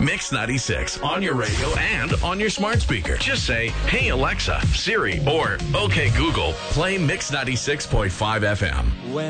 Mix 96 on your radio and on your smart speaker. Just say, "Hey Alexa, Siri," or "Okay Google, play Mix 96.5 FM."